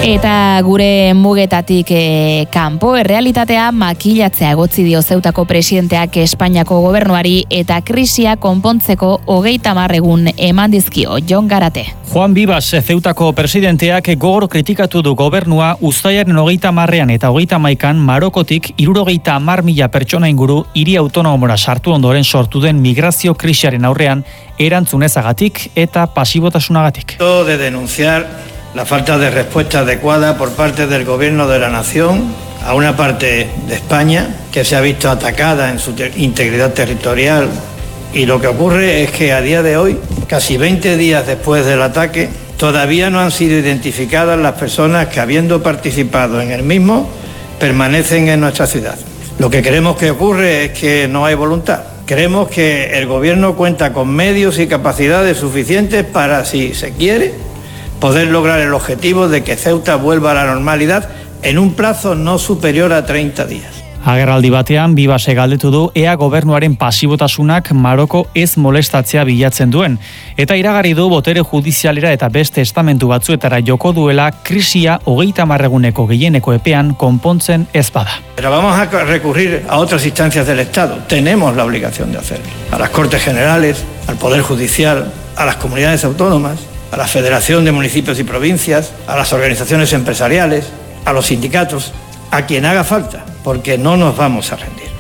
Eta gure mugetatik kanpo, errealitatea makilatzea egotzi dio Zeutako presidenteak Espainiako gobernuari eta krisia konpontzeko 30 egun eman dizkio. Jon Garate. Juan Vivas, Zeutako presidenteak gogor kritikatu du gobernua uztailaren 30ean eta 31ean Marokotik 70.000 pertsona inguru hiri autonomora sartu ondoren sortu den migrazio krisiaren aurrean erantzunezagatik eta pasibotasunagatik. De denunciar la falta de respuesta adecuada por parte del gobierno de la nación a una parte de España que se ha visto atacada en su integridad territorial, y lo que ocurre es que a día de hoy, casi 20 días después del ataque, todavía no han sido identificadas las personas que, habiendo participado en el mismo, permanecen en nuestra ciudad. Lo que creemos que ocurre es que no hay voluntad. Creemos que el gobierno cuenta con medios y capacidades suficientes para, si se quiere, poder lograr el objetivo de que Ceuta vuelva a la normalidad en un plazo no superior a 30 días. Agerraldi batean, Vivasek galdetu du ea gobernuaren pasibotasunak Maroko ez molestatzea bilatzen duen, eta iragarri du botere judizialera eta beste estamentu batzuetara joko duela krisia 30 eguneko gehieneko epean konpontzen ez bada. Pero vamos a recurrir a otras instancias del Estado. Tenemos la obligación de hacerlo. A las Cortes Generales, al Poder Judicial, a las comunidades autónomas, a la Federación de Municipios y Provincias, a las organizaciones empresariales, a los sindicatos, a quien haga falta, porque no nos vamos a rendir.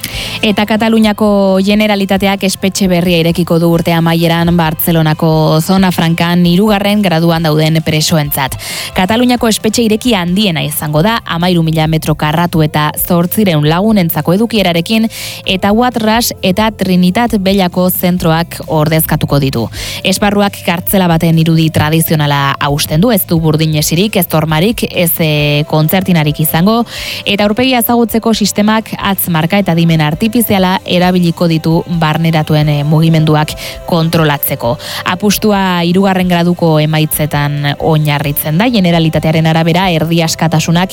Eta Kataluniako Generalitateak espetxe berria irekiko du urte amaieran Bartzelonako zona frankan 3. graduan dauden presoentzat. Kataluniako espetxe ireki handiena izango da, 13.000 metro karratu eta 800 lagunentzako edukierarekin, eta Watras eta Trinitat Bellako zentroak ordezkatuko ditu. Esparruak kartzela baten irudi tradizionala hausten du, ez du burdinesirik, ez tormarik, ez kontzertinarik izango, eta aurpegia ezagutzeko sistemak atzmarka eta dimen artifiziala erabiliko ditu barneratuen mugimenduak kontrolatzeko. Apustua 3. graduko emaitzetan oinarritzen da, Generalitatearen arabera erdi askatasunak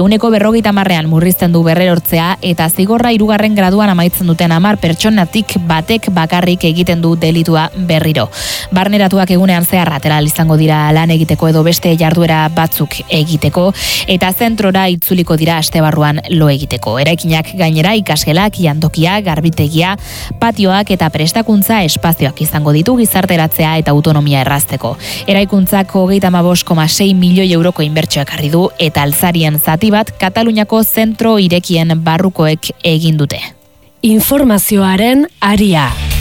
50%ean murrizten du berrerortzea eta zigorra 3. graduan amaitzen duten 10 pertsonatik batek bakarrik egiten du delitua berriro. Barneratuak egunean zehar lateral izango dira lan egiteko edo beste jarduera batzuk egiteko, eta zentrora itzuliko dira astebarruan lo egiteko. Eraikinak gainera ikasgelak, jantokia, garbitegia, patioak eta prestakuntza espazioak izango ditu gizarteratzea eta autonomia errazteko. Eraikuntzak 35,6 milioi euroko inbertsioa ekarri du eta altzarien zati bat Kataluniako zentro irekien barrukoek egin dute. Informazioaren aria.